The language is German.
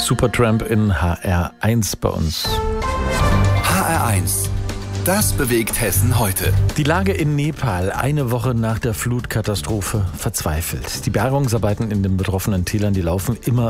Supertramp in HR1 bei uns. HR1, das bewegt Hessen heute. Die Lage in Nepal, eine Woche nach der Flutkatastrophe, verzweifelt. Die Bergungsarbeiten in den betroffenen Tälern, die laufen immer